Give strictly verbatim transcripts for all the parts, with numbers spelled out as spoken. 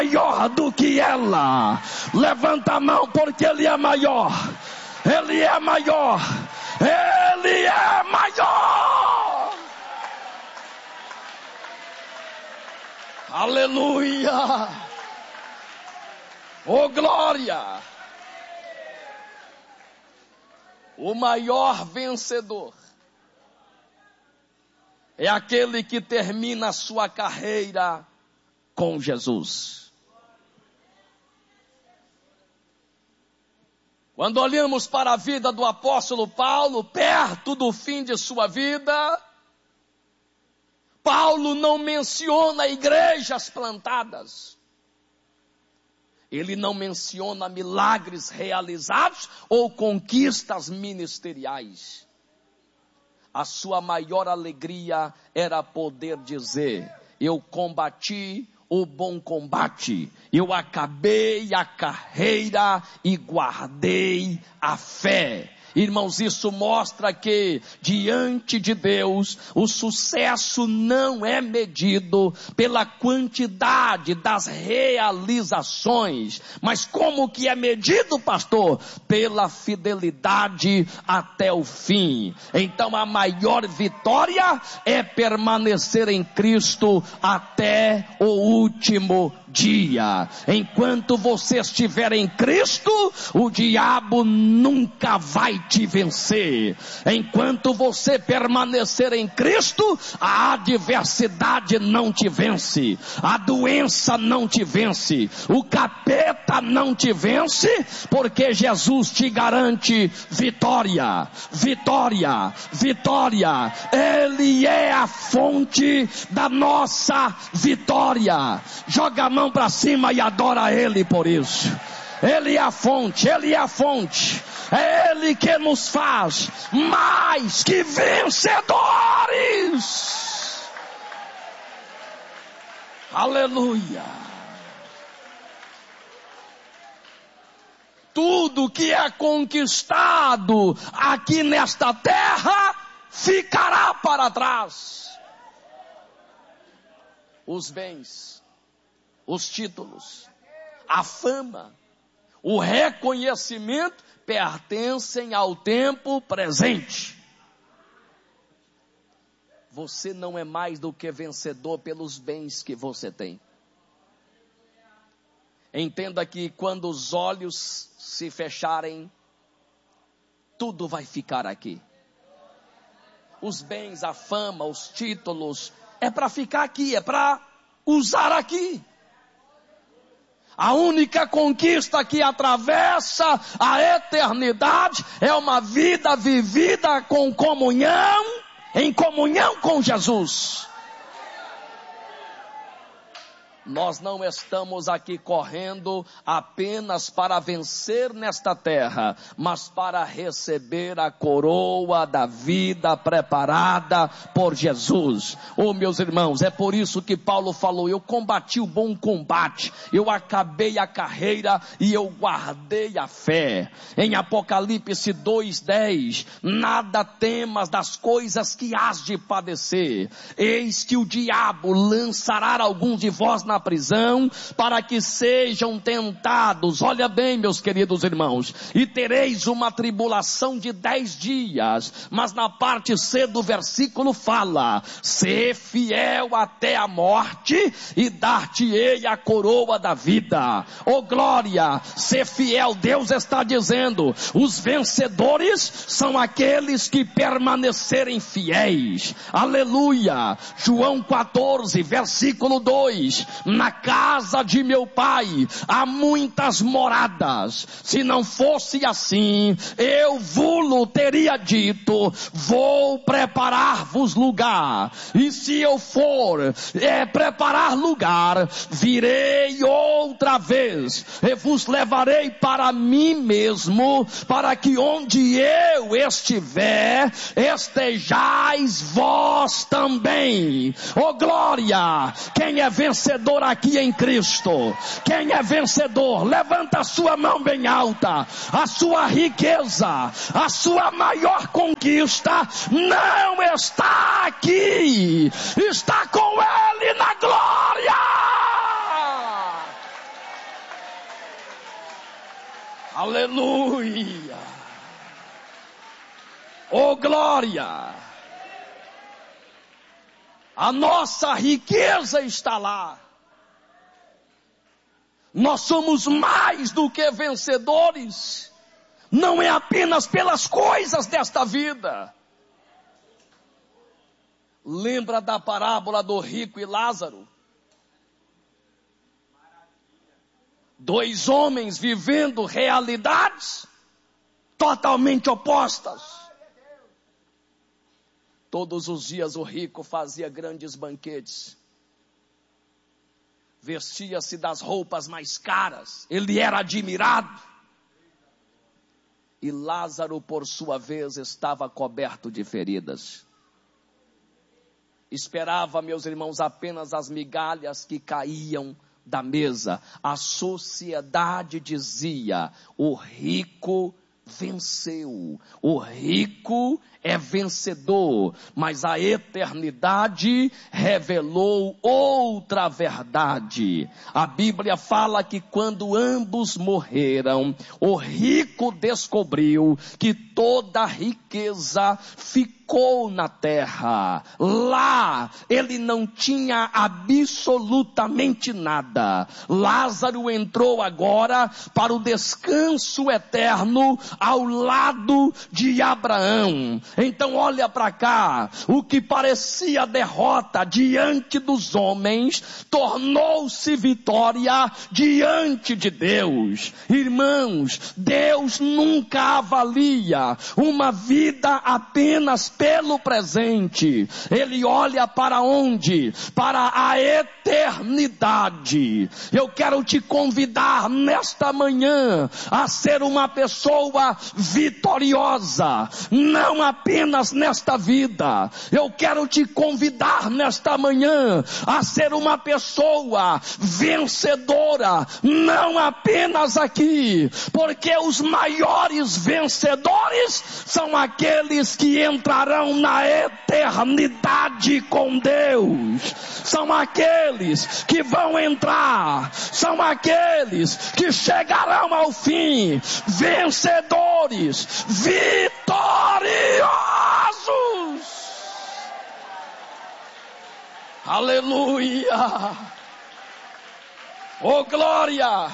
maior do que ela. Levanta a mão, porque Ele é maior. Ele é maior. Ele é maior. Aleluia. Oh, glória. O maior vencedor é aquele que termina a sua carreira com Jesus. Quando olhamos para a vida do apóstolo Paulo, perto do fim de sua vida, Paulo não menciona igrejas plantadas. Ele não menciona milagres realizados ou conquistas ministeriais. A sua maior alegria era poder dizer: eu combati o bom combate, eu acabei a carreira e guardei a fé. Irmãos, isso mostra que diante de Deus o sucesso não é medido pela quantidade das realizações, mas como que é medido, pastor? Pela fidelidade até o fim. Então a maior vitória é permanecer em Cristo até o último dia. Enquanto você estiver em Cristo, o diabo nunca vai te vencer. Enquanto você permanecer em Cristo, a adversidade não te vence, a doença não te vence, o capeta não te vence, porque Jesus te garante vitória, vitória, vitória. Ele é a fonte da nossa vitória. Joga a mão para cima e adora Ele por isso. Ele é a fonte, Ele é a fonte. É Ele que nos faz mais que vencedores. Aleluia. Tudo que é conquistado aqui nesta terra ficará para trás. Os bens, os títulos, a fama, o reconhecimento pertencem ao tempo presente. Você não é mais do que vencedor pelos bens que você tem. Entenda que quando os olhos se fecharem, tudo vai ficar aqui. Os bens, a fama, os títulos, é para ficar aqui, é para usar aqui. A única conquista que atravessa a eternidade é uma vida vivida com comunhão, em comunhão com Jesus. Nós não estamos aqui correndo apenas para vencer nesta terra, mas para receber a coroa da vida preparada por Jesus. Oh, meus irmãos, é por isso que Paulo falou: eu combati o bom combate, eu acabei a carreira e eu guardei a fé. Em Apocalipse dois, dez, nada temas das coisas que hás de padecer. Eis que o diabo lançará alguns de vós na prisão, para que sejam tentados. Olha bem, meus queridos irmãos, e tereis uma tribulação de dez dias, mas na parte C do versículo fala: sê fiel até a morte e dar-te-ei a coroa da vida. Oh glória, sê fiel. Deus está dizendo: os vencedores são aqueles que permanecerem fiéis. Aleluia. João quatorze, versículo dois: na casa de meu pai há muitas moradas. Se não fosse assim, eu vos teria dito: vou preparar-vos lugar. E se eu for é, preparar lugar, virei outra vez e vos levarei para mim mesmo, para que onde eu estiver, estejais vós também. Oh glória! Quem é vencedor aqui em Cristo? Quem é vencedor? Levanta a sua mão bem alta. A sua riqueza, a sua maior conquista não está aqui, está com Ele na glória. Aleluia. Oh glória. A nossa riqueza está lá. Nós somos mais do que vencedores. Não é apenas pelas coisas desta vida. Lembra da parábola do rico e Lázaro? Dois homens vivendo realidades totalmente opostas. Todos os dias o rico fazia grandes banquetes. Vestia-se das roupas mais caras. Ele era admirado. E Lázaro, por sua vez, estava coberto de feridas. Esperava, meus irmãos, apenas as migalhas que caíam da mesa. A sociedade dizia: o rico venceu, o rico é vencedor, mas a eternidade revelou outra verdade. A Bíblia fala que quando ambos morreram, o rico descobriu que toda a riqueza ficou na terra. Lá ele não tinha absolutamente nada. Lázaro entrou agora para o descanso eterno ao lado de Abraão. Então olha para cá, o que parecia derrota diante dos homens, tornou-se vitória diante de Deus. Irmãos, Deus nunca avalia uma vida apenas pelo presente. Ele olha para onde? Para a eternidade. Eu quero te convidar nesta manhã a ser uma pessoa vitoriosa, não apenas nesta vida. Eu quero te convidar nesta manhã a ser uma pessoa vencedora, não apenas aqui, porque os maiores vencedores são aqueles que entrarão na eternidade com Deus. São aqueles que vão entrar, são aqueles que chegarão ao fim, vencedores, vitoriosos. Aleluia. Oh glória.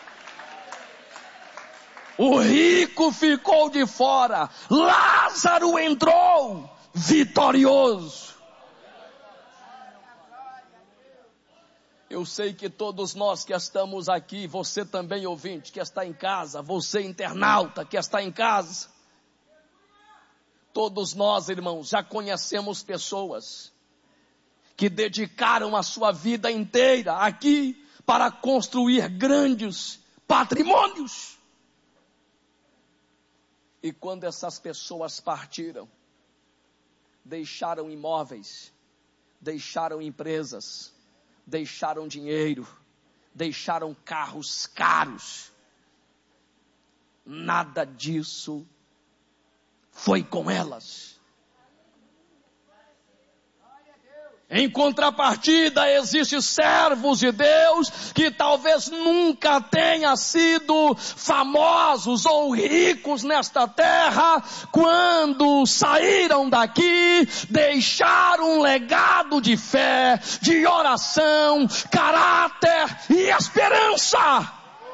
O rico ficou de fora, Lázaro entrou vitorioso. Eu sei que todos nós que estamos aqui, você também ouvinte, que está em casa, você internauta que está em casa, todos nós, irmãos, já conhecemos pessoas que dedicaram a sua vida inteira aqui para construir grandes patrimônios. E quando essas pessoas partiram, deixaram imóveis, deixaram empresas, deixaram dinheiro, deixaram carros caros. Nada disso foi com elas. Em contrapartida, existem servos de Deus que talvez nunca tenham sido famosos ou ricos nesta terra, quando saíram daqui, deixaram um legado de fé, de oração, caráter e esperança.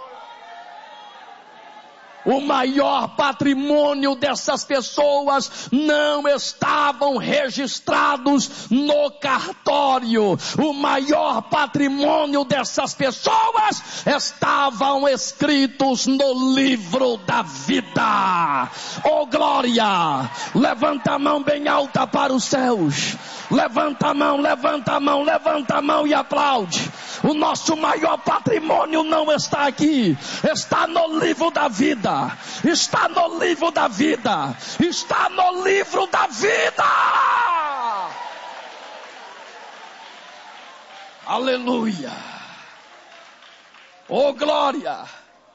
O maior patrimônio dessas pessoas não estavam registrados no cartório. O maior patrimônio dessas pessoas estavam escritos no livro da vida. Oh glória! Levanta a mão bem alta para os céus. Levanta a mão, levanta a mão, levanta a mão e aplaude. O nosso maior patrimônio não está aqui, está no livro da vida. Está no livro da vida. Está no livro da vida. Aleluia. Oh glória.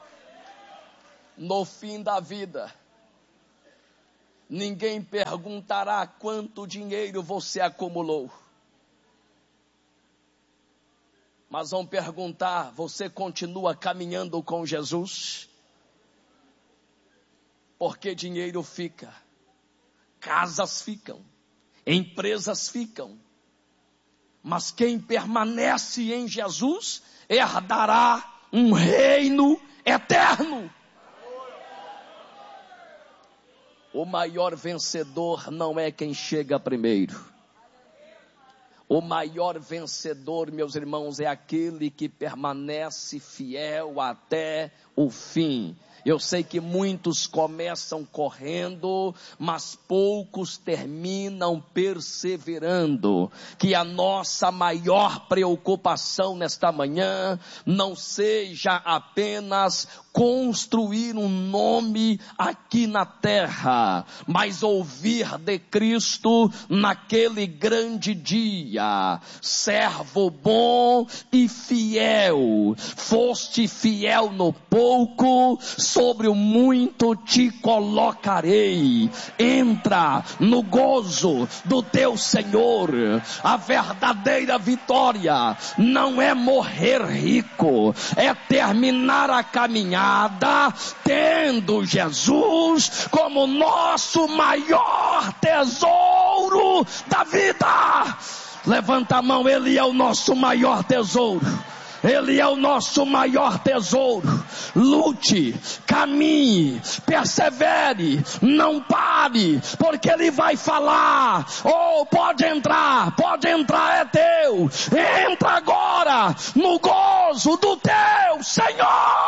No fim da vida, ninguém perguntará quanto dinheiro você acumulou. Mas vão perguntar: você continua caminhando com Jesus? Porque dinheiro fica, casas ficam, empresas ficam, mas quem permanece em Jesus herdará um reino eterno. O maior vencedor não é quem chega primeiro. O maior vencedor, meus irmãos, é aquele que permanece fiel até o fim. Eu sei que muitos começam correndo, mas poucos terminam perseverando. Que a nossa maior preocupação nesta manhã não seja apenas construir um nome aqui na terra, mas ouvir de Cristo naquele grande dia: servo bom e fiel, foste fiel no pouco, sobre o muito te colocarei. Entra no gozo do teu Senhor. A verdadeira vitória não é morrer rico, é terminar a caminhada tendo Jesus como nosso maior tesouro da vida. Levanta a mão, Ele é o nosso maior tesouro. Ele é o nosso maior tesouro. Lute, caminhe, persevere, não pare, porque Ele vai falar: oh, pode entrar, pode entrar, é teu. Entra agora no gozo do teu Senhor.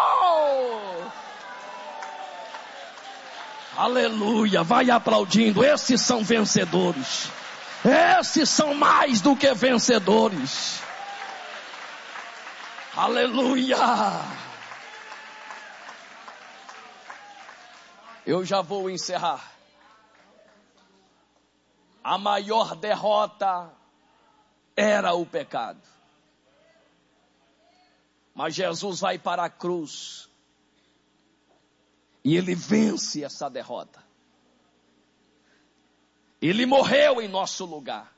Aleluia, vai aplaudindo. Esses são vencedores. Esses são mais do que vencedores. Aleluia! Eu já vou encerrar. A maior derrota era o pecado. Mas Jesus vai para a cruz e Ele vence essa derrota. Ele morreu em nosso lugar.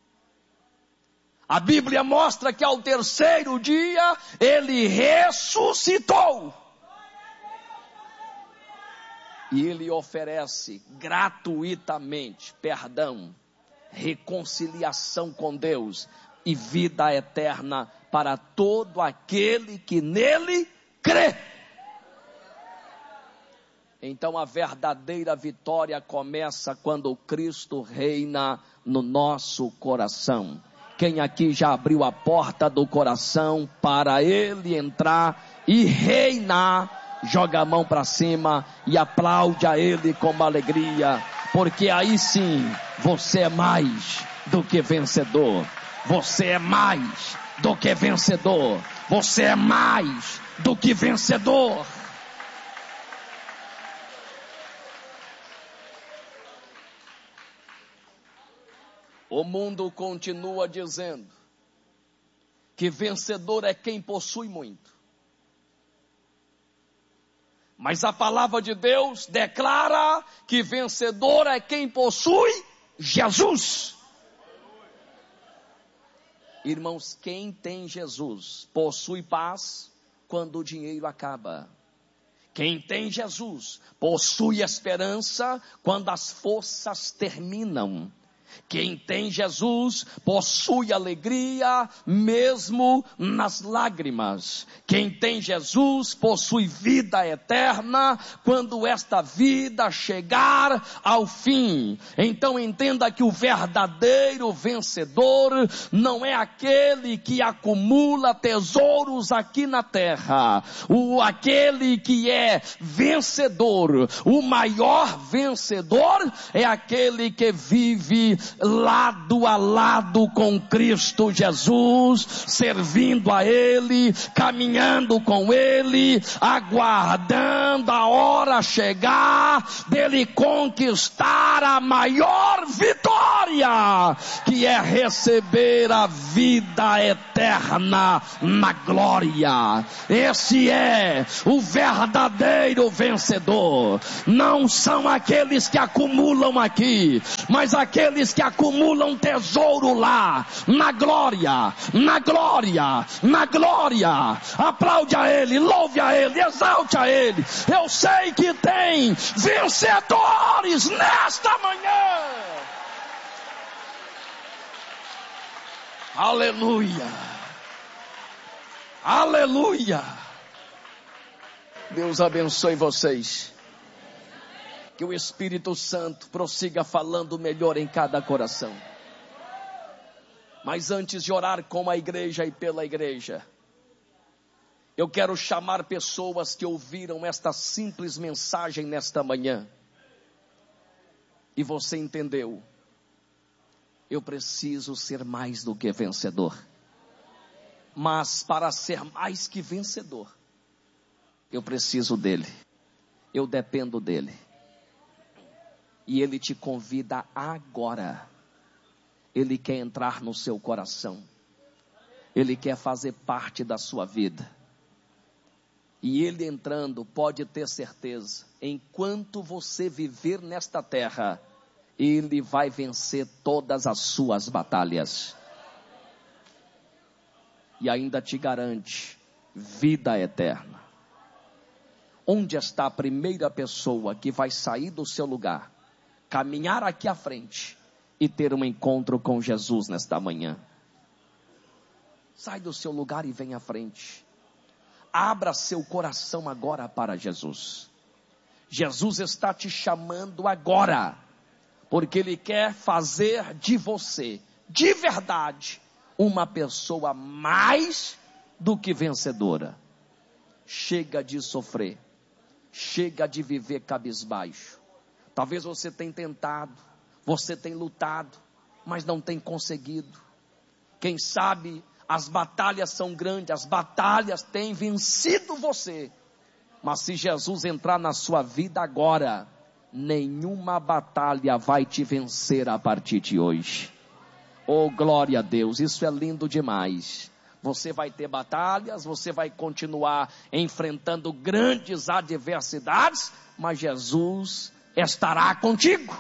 A Bíblia mostra que ao terceiro dia Ele ressuscitou. E Ele oferece gratuitamente perdão, reconciliação com Deus e vida eterna para todo aquele que nele crê. Então a verdadeira vitória começa quando Cristo reina no nosso coração. Quem aqui já abriu a porta do coração para Ele entrar e reinar, joga a mão para cima e aplaude a Ele com uma alegria, porque aí sim você é mais do que vencedor. Você é mais do que vencedor. Você é mais do que vencedor. O mundo continua dizendo que vencedor é quem possui muito. Mas a palavra de Deus declara que vencedor é quem possui Jesus. Irmãos, quem tem Jesus possui paz quando o dinheiro acaba. Quem tem Jesus possui esperança quando as forças terminam. Quem tem Jesus possui alegria mesmo nas lágrimas. Quem tem Jesus possui vida eterna quando esta vida chegar ao fim. Então entenda que o verdadeiro vencedor não é aquele que acumula tesouros aqui na terra. O, aquele que é vencedor, o maior vencedor é aquele que vive lado a lado com Cristo Jesus, servindo a Ele, caminhando com Ele, aguardando a hora chegar dele conquistar a maior vitória, que é receber a vida eterna na glória. Esse é o verdadeiro vencedor. Não são aqueles que acumulam aqui, mas aqueles aqueles que acumulam tesouro lá, na glória, na glória, na glória. Aplaude a Ele, louve a Ele, exalte a Ele. Eu sei que tem vencedores nesta manhã. Aleluia, aleluia. Deus abençoe vocês. Que o Espírito Santo prossiga falando melhor em cada coração. Mas antes de orar com a igreja e pela igreja, eu quero chamar pessoas que ouviram esta simples mensagem nesta manhã. E você entendeu. Eu preciso ser mais do que vencedor. Mas para ser mais que vencedor, eu preciso dele. Eu dependo dele. E Ele te convida agora. Ele quer entrar no seu coração. Ele quer fazer parte da sua vida. E Ele entrando, pode ter certeza, enquanto você viver nesta terra, Ele vai vencer todas as suas batalhas. E ainda te garante vida eterna. Onde está a primeira pessoa que vai sair do seu lugar, caminhar aqui à frente e ter um encontro com Jesus nesta manhã? Sai do seu lugar e vem à frente. Abra seu coração agora para Jesus. Jesus está te chamando agora, porque Ele quer fazer de você, de verdade, uma pessoa mais do que vencedora. Chega de sofrer, chega de viver cabisbaixo. Talvez você tenha tentado, você tenha lutado, mas não tem conseguido. Quem sabe as batalhas são grandes, as batalhas têm vencido você. Mas se Jesus entrar na sua vida agora, nenhuma batalha vai te vencer a partir de hoje. Oh, glória a Deus, isso é lindo demais. Você vai ter batalhas, você vai continuar enfrentando grandes adversidades, mas Jesus estará contigo.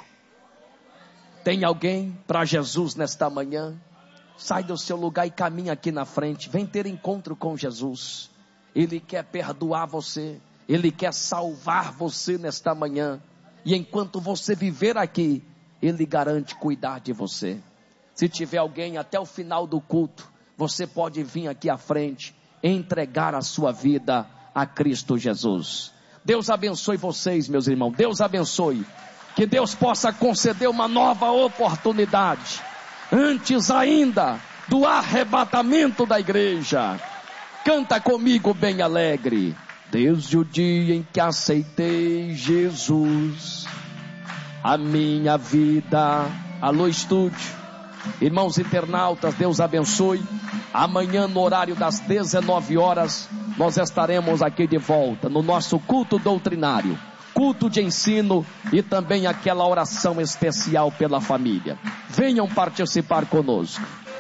Tem alguém para Jesus nesta manhã? Sai do seu lugar e caminha aqui na frente. Vem ter encontro com Jesus. Ele quer perdoar você. Ele quer salvar você nesta manhã. E enquanto você viver aqui, Ele garante cuidar de você. Se tiver alguém até o final do culto, você pode vir aqui à frente, entregar a sua vida a Cristo Jesus. Deus abençoe vocês, meus irmãos. Deus abençoe. Que Deus possa conceder uma nova oportunidade, antes ainda do arrebatamento da igreja. Canta comigo bem alegre. Desde o dia em que aceitei Jesus, a minha vida. Alô, estúdio. Irmãos internautas, Deus abençoe. Amanhã no horário das dezenove horas, nós estaremos aqui de volta no nosso culto doutrinário, culto de ensino e também aquela oração especial pela família. Venham participar conosco.